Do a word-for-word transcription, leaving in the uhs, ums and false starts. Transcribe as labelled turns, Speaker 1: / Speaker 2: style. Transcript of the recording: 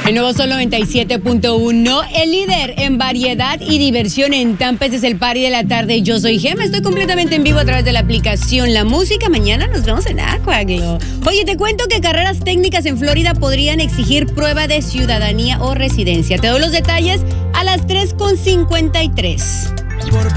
Speaker 1: El nuevo Sol noventa y siete punto uno, el líder en variedad y diversión en Tampa. Este es el party de la tarde. Yo soy Gema, estoy completamente en vivo a través de la aplicación La Música. Mañana nos vemos en Aquaglow. Oye, te cuento que carreras técnicas en Florida podrían exigir prueba de ciudadanía o residencia. Te doy los detalles a las tres con cincuenta y tres.